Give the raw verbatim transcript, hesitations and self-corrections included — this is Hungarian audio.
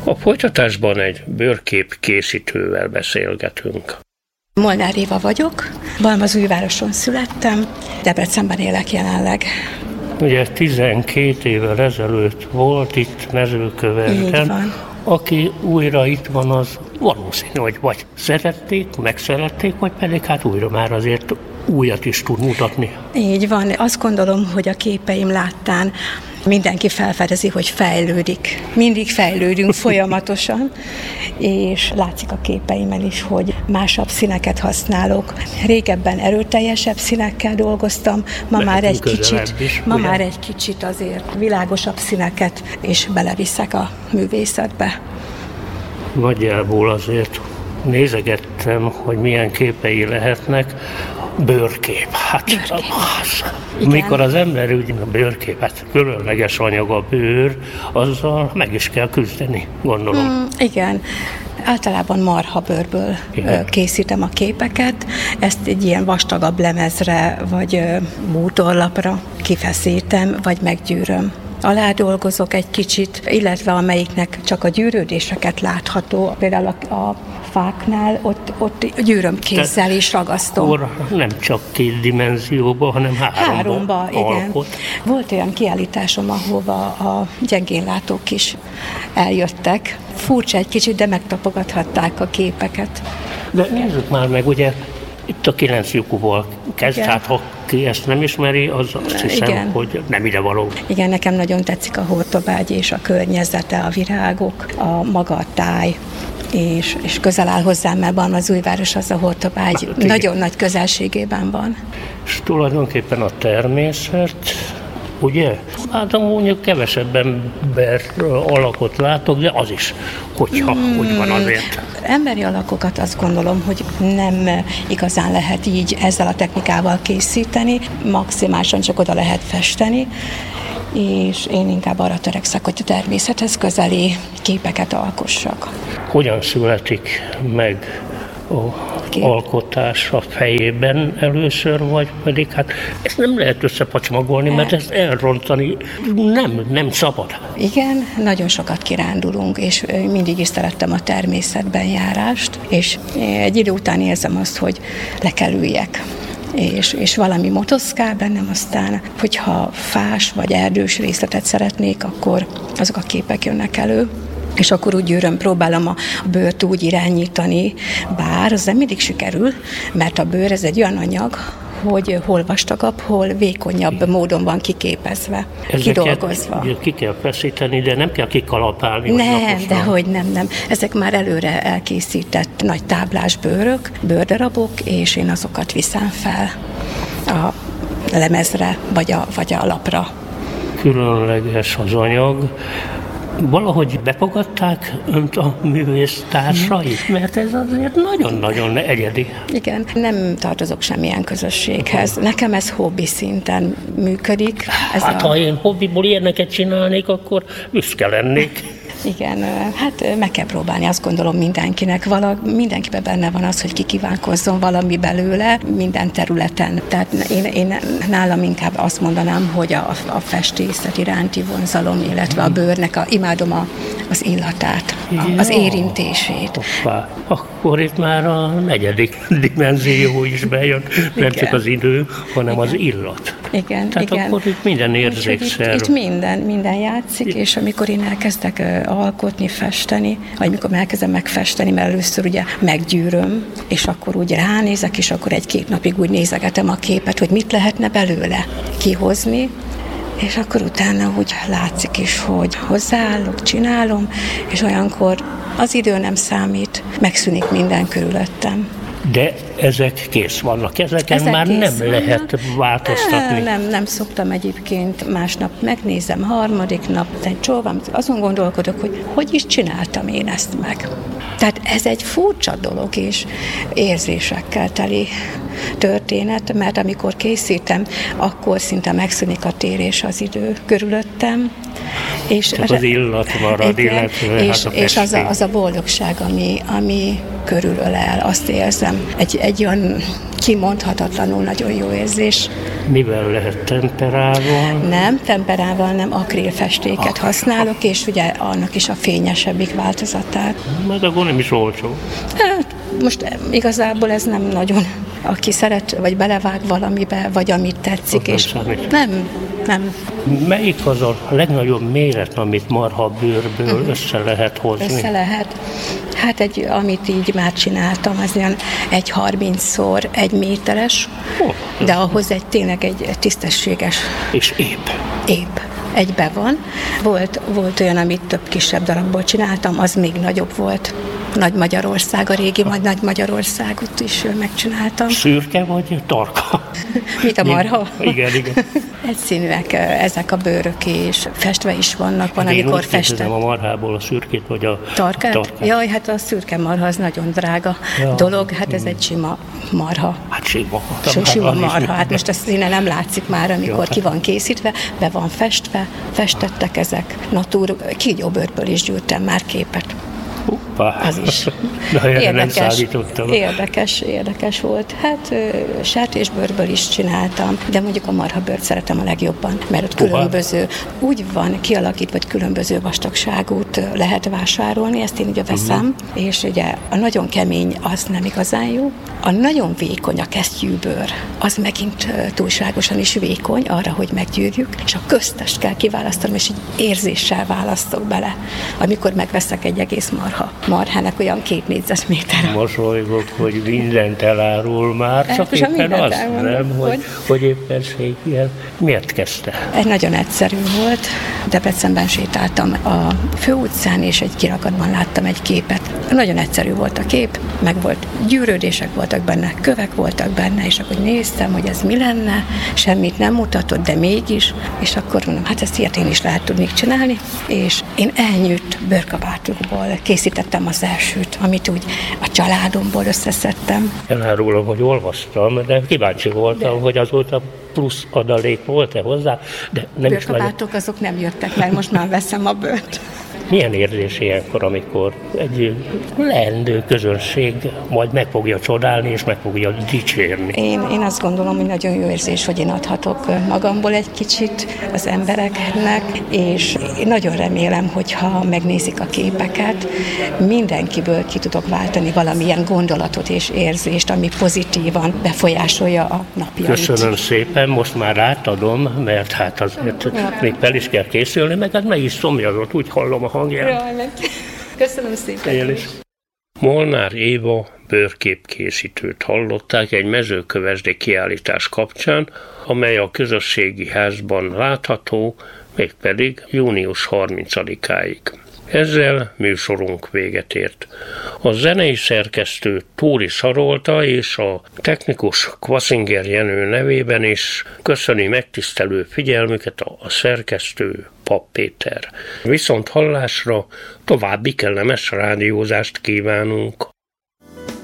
A folytatásban egy bőrkép készítővel beszélgetünk. Molnár Éva vagyok, Balmazújvároson születtem, Debrecenben élek jelenleg. Ugye tizenkét évvel ezelőtt volt itt Mezőkövesden, aki újra itt van, az valószínű, hogy vagy szerették, megszerették, vagy pedig hát újra már azért újat is tud mutatni. Így van, azt gondolom, hogy a képeim láttán mindenki felfedezi, hogy fejlődik. Mindig fejlődünk folyamatosan, és látszik a képeimen is, hogy másabb színeket használok. Régebben erőteljesebb színekkel dolgoztam, ma már egy kicsit, is, ma már egy kicsit azért világosabb színeket, és beleviszek a művészetbe. Nagyjából azért nézegettem, hogy milyen képei lehetnek. Bőrkép. Hát, bőrkép. Az, mikor az ember úgy a bőrkép, hát különleges anyag a bőr, azzal meg is kell küzdeni, gondolom. Mm, igen. Általában marhabőrből igen. készítem a képeket, ezt egy ilyen vastagabb lemezre, vagy bútorlapra kifeszítem, vagy meggyűröm. Alá dolgozok egy kicsit, illetve amelyiknek csak a gyűrődéseket látható, például a, a fáknál, ott, ott gyűröm kézzel te is ragasztom. Akkor nem csak két dimenzióba, hanem háromba, háromba igen. alkot. Volt olyan kiállításom, ahova a gyengénlátók is eljöttek. Furcsa egy kicsit, de megtapogathatták a képeket. De nézzük már meg, ugye itt a kilenc lyukúval kezd, hát ha ki ezt nem ismeri, az azt hiszem, igen. hogy nem ide való. Igen, nekem nagyon tetszik a Hortobágy és a környezete, a virágok, a maga a táj, és, és közel áll hozzám, mert Balmazújváros az a Hortobágy hát, nagyon nagy közelségében van. És tulajdonképpen a természet, ugye? Hát mondjuk kevesebb ember alakot látok, de az is, hogyha hmm. úgy van azért. Emberi alakokat azt gondolom, hogy nem igazán lehet így ezzel a technikával készíteni, maximálisan csak oda lehet festeni, és én inkább arra törekszek, hogy a természethez közeli képeket alkossak. Hogyan születik meg a Kép. alkotás a fejében először, vagy pedig hát ezt nem lehet összepacsmagolni, mert ezt elrontani nem, nem szabad. Igen, nagyon sokat kirándulunk, és mindig is szerettem a természetben járást, és egy idő után érzem azt, hogy le kell üljek. És, és valami motoszkál bennem, aztán, hogyha fás vagy erdős részletet szeretnék, akkor azok a képek jönnek elő. És akkor úgy gyűröm, próbálom a bőrt úgy irányítani, bár az nem mindig sikerül, mert a bőr ez egy olyan anyag, hogy hol vastagabb, hol vékonyabb módon van kiképezve, ezeket kidolgozva. Ki kell feszíteni, de nem kell kikalapálni. Nem, de hogy nem, nem. Ezek már előre elkészített nagy táblás bőrök, bőrdarabok, és én azokat viszem fel a lemezre, vagy a, vagy a lapra. Különleges az anyag. Valahogy befogadták önt a művésztársait, mert ez azért nagyon-nagyon egyedi. Igen, nem tartozok semmilyen közösséghez. Nekem ez hobbi szinten működik. Ez hát a... ha én hobbiból ilyeneket csinálnék, akkor büszke lennék. Igen, hát meg kell próbálni, azt gondolom mindenkinek. Vala, mindenkiben benne van az, hogy kikívánkozzon valami belőle minden területen. Tehát én, én nálam inkább azt mondanám, hogy a, a festészet iránti vonzalom, illetve a bőrnek, a, imádom a, az illatát, a, az érintését. Hoppá. Akkor itt már a negyedik dimenzió is bejön, nem igen. csak az idő, hanem igen. az illat. Igen, Tehát igen. akkor itt minden érzékszerv. Itt, itt minden, minden játszik, igen. és amikor én elkezdek alkotni, festeni, vagy mikor elkezdem megfesteni, mert először ugye meggyűröm, és akkor úgy ránézek, és akkor egy-két napig úgy nézegetem a képet, hogy mit lehetne belőle kihozni, és akkor utána úgy látszik is, hogy hozzáállok, csinálom, és olyankor az idő nem számít, megszűnik minden körülöttem. De ezek kész vannak, ezeken ezek már nem vannak. Lehet változtatni. Nem, nem szoktam egyébként, másnap megnézem, harmadik nap, egy csóvám, azon gondolkodok, hogy hogy is csináltam én ezt meg. Tehát ez egy furcsa dolog, és érzésekkel teli történet, mert amikor készítem, akkor szinte megszűnik a tér és az idő körülöttem. És csak az illat marad, igen, illetve és, hát a és az, a, az a boldogság, ami, ami körülölel, azt érzem. Egy, egy olyan kimondhatatlanul nagyon jó érzés. Mivel lehet temperával? Nem, temperával nem, akrilfestéket ah. használok, és ugye annak is a fényesebbik változatát. Mert akkor nem is olcsó. Hát most igazából ez nem nagyon, aki szeret, vagy belevág valamibe, vagy amit tetszik, nem és számít. nem, nem. Melyik az a legnagyobb méret, amit marhabőrből uh-huh. össze lehet hozni? Össze lehet. Hát egy, amit így már csináltam, az olyan egy harmincszor egy méteres, oh, de ahhoz egy tényleg egy tisztességes. És épp. Épp. Egybe van. Volt, volt olyan, amit több kisebb darabból csináltam, az még nagyobb volt. Nagy Magyarország, a régi Nagy Nagy Magyarországot is megcsináltam. Szürke vagy tarka? Mit a marha? Igen, igen. Egyszínűek ezek a bőrök, és festve is vannak, van, én amikor festek. a marhából a szürkét, vagy a tarkát? tarkát? Jaj, hát a szürke marha, az nagyon drága ja. dolog, hát ez egy sima marha. Hát sima. Sima marha, hát most a színe nem látszik már, amikor ja. ki van készítve, be van festve, festettek ezek. Natúr, kígyóbőrből is gyűjtem már képet. Hoppá. Az is. Na, érdekes, nem szállítottam. Érdekes, érdekes volt. Hát sertésbőrből is csináltam, de mondjuk a marhabőrt szeretem a legjobban, mert ott különböző, úgy van kialakítva, hogy különböző vastagságút lehet vásárolni, ezt én ugye veszem, uh-huh. és ugye a nagyon kemény az nem igazán jó, a nagyon vékony a kesztyűbőr, az megint túlságosan is vékony arra, hogy meggyűrjük, és a köztest kell kiválasztanom, és egy érzéssel választok bele, amikor megveszek egy egész marha. Marhának olyan két négyzetméter. Mosolygok, hogy mindent elárul már, csak hát, éppen azt elmondom, nem, hogy, hogy, hogy éppenséggel miért kezdte? Egy nagyon egyszerű volt. Debrecenben sétáltam a főutcán, és egy kirakatban láttam egy képet. Nagyon egyszerű volt a kép, meg volt gyűrődések voltak benne, kövek voltak benne, és akkor néztem, hogy ez mi lenne, semmit nem mutatott, de mégis, és akkor mondom, hát ezt ilyet én is lehet tudnék csinálni, és én elnyűjt bőrkabátokból készítettem az elsőt, amit úgy a családomból összeszedtem. Elárulom, hogy olvastam, de kíváncsi voltam, de. hogy azóta plusz adalék volt-e hozzá, de nem is bőrkabátok azok nem jöttek, mert most már veszem a bőrt. Milyen érzés ilyenkor, amikor egy leendő közönség majd meg fogja csodálni, és meg fogja dicsérni? Én, én azt gondolom, hogy nagyon jó érzés, hogy én adhatok magamból egy kicsit az embereknek, és én nagyon remélem, hogyha megnézik a képeket, mindenkiből ki tudok váltani valamilyen gondolatot és érzést, ami pozitívan befolyásolja a napjait. Köszönöm szépen, most már átadom, mert hát azért még fel is kell készülni, meg hát meg is szomjazott, úgy hallom a hangját. Köszönöm szépen. Én is. Molnár Éva bőrképkészítőt hallották egy mezőkövesdi kiállítás kapcsán, amely a közösségi házban látható, mégpedig június harmincadikáig. Ezzel műsorunk véget ért. A zenei szerkesztő Tóri Sarolta és a technikus Kvaszinger Jenő nevében is köszöni megtisztelő figyelmüket a szerkesztő Papp Péter. Viszont hallásra további kellemes rádiózást kívánunk.